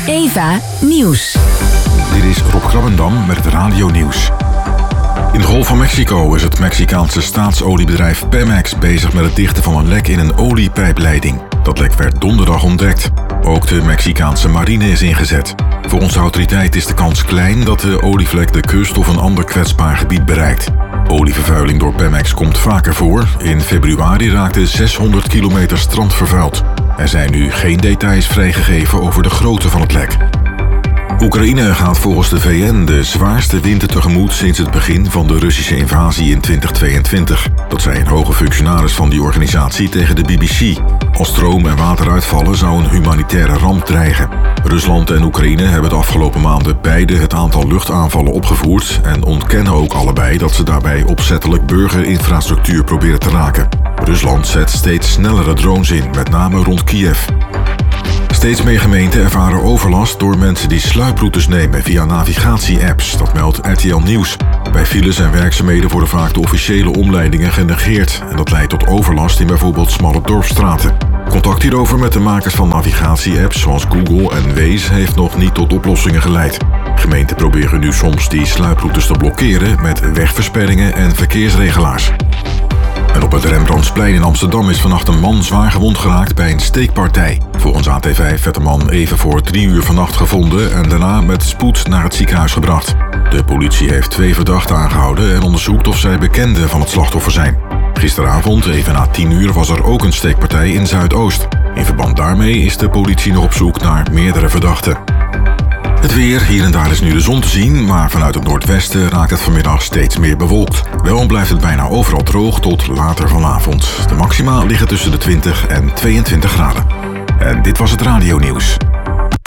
Eva Nieuws. Dit is Rob Krabbendam met het Radio Nieuws. In de Golf van Mexico is het Mexicaanse staatsoliebedrijf Pemex bezig met het dichten van een lek in een oliepijpleiding. Dat lek werd donderdag ontdekt. Ook de Mexicaanse marine is ingezet. Volgens de autoriteit is de kans klein dat de olievlek de kust of een ander kwetsbaar gebied bereikt. Olievervuiling door Pemex komt vaker voor. In februari raakte 600 kilometer strand vervuild. Er zijn nu geen details vrijgegeven over de grootte van het lek. Oekraïne gaat volgens de VN de zwaarste winter tegemoet sinds het begin van de Russische invasie in 2022. Dat zei een hoge functionaris van die organisatie tegen de BBC. Als stroom en water uitvallen zou een humanitaire ramp dreigen. Rusland en Oekraïne hebben de afgelopen maanden beide het aantal luchtaanvallen opgevoerd en ontkennen ook allebei dat ze daarbij opzettelijk burgerinfrastructuur proberen te raken. Rusland zet steeds snellere drones in, met name rond Kiev. Steeds meer gemeenten ervaren overlast door mensen die sluiproutes nemen via navigatie-apps. Dat meldt RTL Nieuws. Bij files en werkzaamheden worden vaak de officiële omleidingen genegeerd. En dat leidt tot overlast in bijvoorbeeld smalle dorpsstraten. Contact hierover met de makers van navigatie-apps zoals Google en Waze heeft nog niet tot oplossingen geleid. Gemeenten proberen nu soms die sluiproutes te blokkeren met wegversperringen en verkeersregelaars. En op het Rembrandtsplein in Amsterdam is vannacht een man zwaar gewond geraakt bij een steekpartij. Volgens AT5 werd de man even voor 3 uur vannacht gevonden en daarna met spoed naar het ziekenhuis gebracht. De politie heeft 2 verdachten aangehouden en onderzoekt of zij bekenden van het slachtoffer zijn. Gisteravond, even na 10 uur, was er ook een steekpartij in Zuidoost. In verband daarmee is de politie nog op zoek naar meerdere verdachten. Het weer, hier en daar is nu de zon te zien, maar vanuit het noordwesten raakt het vanmiddag steeds meer bewolkt. Wel blijft het bijna overal droog tot later vanavond. De maxima liggen tussen de 20 en 22 graden. En dit was het Radio Nieuws.